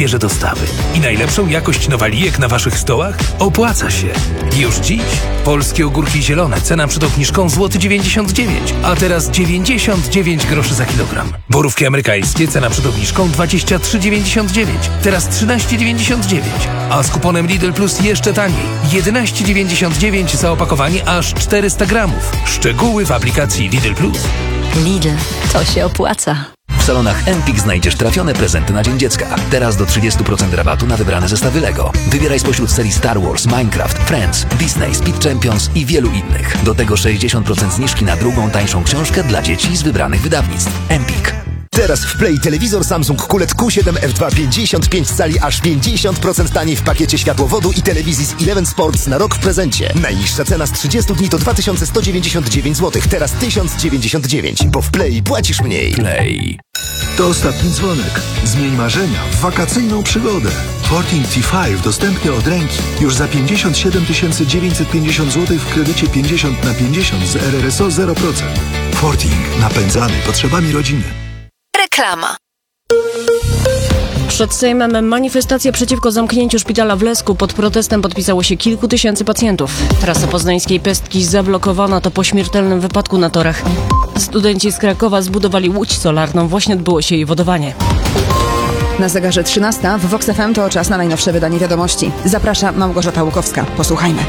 świeże dostawy i najlepszą jakość nowalijek na waszych stołach? Opłaca się. Już dziś polskie ogórki zielone, cena przed obniżką złoty 99, a teraz 99 groszy za kilogram. Borówki amerykańskie, cena przed obniżką 23,99, teraz 13,99, a z kuponem Lidl Plus jeszcze taniej, 11,99 za opakowanie aż 400 gramów. Szczegóły w aplikacji Lidl Plus. Lidl, to się opłaca. W salonach Empik znajdziesz trafione prezenty na Dzień Dziecka. Teraz do 30% rabatu na wybrane zestawy Lego. Wybieraj spośród serii Star Wars, Minecraft, Friends, Disney, Speed Champions i wielu innych. Do tego 60% zniżki na drugą, tańszą książkę dla dzieci z wybranych wydawnictw. Empik. Teraz w Play telewizor Samsung QLED Q7 F2 55 cali aż 50% taniej w pakiecie światłowodu i telewizji z Eleven Sports na rok w prezencie. Najniższa cena z 30 dni to 2199 zł, teraz 1099, bo w Play płacisz mniej. Play. To ostatni dzwonek. Zmień marzenia w wakacyjną przygodę. Forting T5 dostępny od ręki. Już za 57 950 zł w kredycie 50/50 z RRSO 0%. Forting. Napędzany potrzebami rodziny. Reklama. Przed Sejmem manifestacja przeciwko zamknięciu szpitala w Lesku. Pod protestem podpisało się kilku tysięcy pacjentów. Trasa poznańskiej Pestki zablokowana to po śmiertelnym wypadku na torach. Studenci z Krakowa zbudowali łódź solarną. Właśnie odbyło się jej wodowanie. Na zegarze 13 w Vox FM to czas na najnowsze wydanie wiadomości. Zaprasza Małgorzata Łukowska. Posłuchajmy.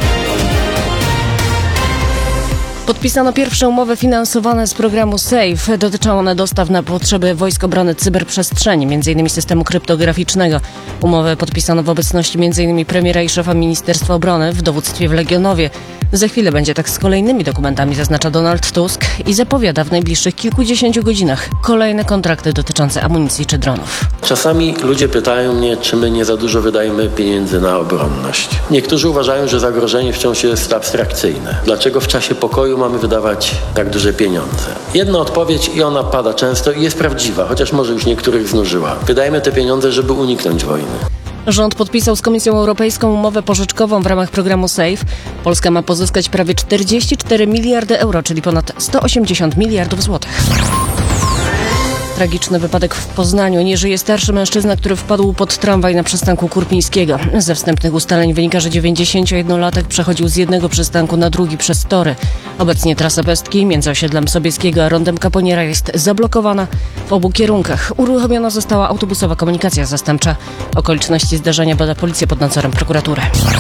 Podpisano pierwsze umowy finansowane z programu SAFE. Dotyczą one dostaw na potrzeby Wojsk Obrony Cyberprzestrzeni, m.in. systemu kryptograficznego. Umowę podpisano w obecności m.in. premiera i szefa Ministerstwa Obrony w dowództwie w Legionowie. Za chwilę będzie tak z kolejnymi dokumentami, zaznacza Donald Tusk i zapowiada w najbliższych kilkudziesięciu godzinach kolejne kontrakty dotyczące amunicji czy dronów. Czasami ludzie pytają mnie, czy my nie za dużo wydajemy pieniędzy na obronność. Niektórzy uważają, że zagrożenie wciąż jest abstrakcyjne. Dlaczego w czasie pokoju mamy wydawać tak duże pieniądze? Jedna odpowiedź i ona pada często i jest prawdziwa, chociaż może już niektórych znużyła. Wydajemy te pieniądze, żeby uniknąć wojny. Rząd podpisał z Komisją Europejską umowę pożyczkową w ramach programu SAFE. Polska ma pozyskać prawie 44 miliardy euro, czyli ponad 180 miliardów złotych. Tragiczny wypadek w Poznaniu. Nie żyje starszy mężczyzna, który wpadł pod tramwaj na przystanku Kurpińskiego. Ze wstępnych ustaleń wynika, że 91-latek przechodził z jednego przystanku na drugi przez tory. Obecnie trasa Pestki między osiedlem Sobieskiego a rondem Kaponiera jest zablokowana w obu kierunkach. Uruchomiona została autobusowa komunikacja zastępcza. Okoliczności zdarzenia bada policja pod nadzorem prokuratury.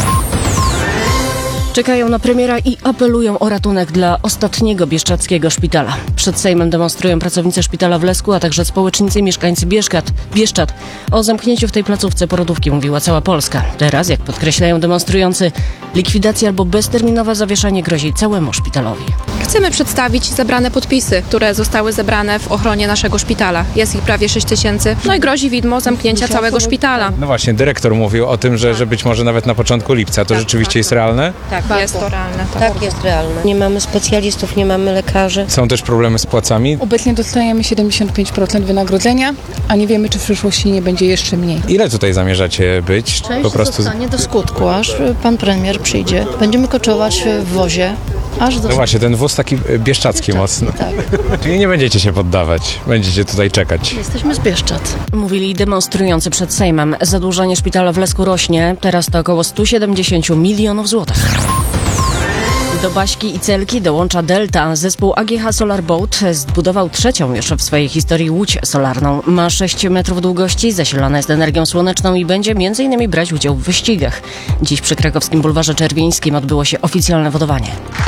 Czekają na premiera i apelują o ratunek dla ostatniego bieszczadzkiego szpitala. Przed Sejmem demonstrują pracownicy szpitala w Lesku, a także społecznicy i mieszkańcy Bieszczad. O zamknięciu w tej placówce porodówki mówiła cała Polska. Teraz, jak podkreślają demonstrujący, likwidacja albo bezterminowe zawieszanie grozi całemu szpitalowi. Chcemy przedstawić zebrane podpisy, które zostały zebrane w ochronie naszego szpitala. Jest ich prawie 6 000. No i grozi widmo zamknięcia całego szpitala. No właśnie, dyrektor mówił o tym, że być może nawet na początku lipca. To rzeczywiście jest realne? Tak, jest to realne. Tak, jest realne. Nie mamy specjalistów, nie mamy lekarzy. Są też problemy z płacami? Obecnie dostajemy 75% wynagrodzenia, a nie wiemy, czy w przyszłości nie będzie jeszcze mniej. Ile tutaj zamierzacie być? Część po prostu zostanie do skutku, aż pan premier przyjdzie. Będziemy koczować w wozie. Aż do... No właśnie, ten wóz taki bieszczacki mocno. Tak. Czyli nie będziecie się poddawać, będziecie tutaj czekać. Jesteśmy z Bieszczad. Mówili demonstrujący przed Sejmem. Zadłużenie szpitala w Lesku rośnie. Teraz to około 170 milionów złotych. Do Baśki i Celki dołącza Delta. Zespół AGH Solar Boat zbudował trzecią już w swojej historii łódź solarną. Ma 6 metrów długości, zasilana jest energią słoneczną i będzie m.in. brać udział w wyścigach. Dziś przy krakowskim Bulwarze Czerwińskim odbyło się oficjalne wodowanie.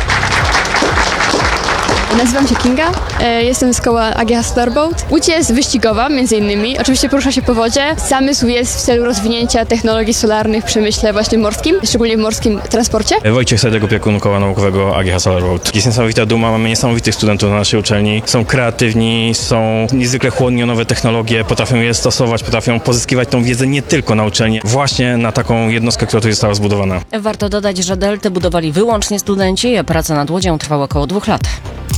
Nazywam się Kinga, jestem z koła AGH Solar Boat. Łódź jest wyścigowa między innymi, oczywiście porusza się po wodzie. Zamysł jest w celu rozwinięcia technologii solarnych w przemyśle właśnie morskim, szczególnie w morskim transporcie. Wojciech Sadek, opiekun koła naukowego AGH Solar Boat. Jest niesamowita duma, mamy niesamowitych studentów na naszej uczelni. Są kreatywni, są niezwykle chłonni o nowe technologie, potrafią je stosować, potrafią pozyskiwać tą wiedzę nie tylko na uczelni, właśnie na taką jednostkę, która tu została zbudowana. Warto dodać, że Deltę budowali wyłącznie studenci, a praca nad łodzią trwała około 2 lat.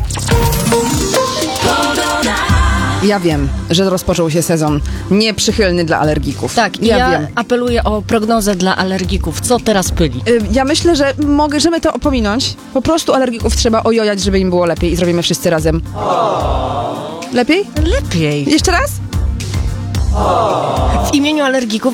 Ja wiem, że rozpoczął się sezon nieprzychylny dla alergików. Tak, ja wiem. Apeluję o prognozę dla alergików. Co teraz pyli? Ja myślę, że możemy to opominąć. Po prostu alergików trzeba ojojać, żeby im było lepiej i zrobimy wszyscy razem. Lepiej? Lepiej. Jeszcze raz? W imieniu alergików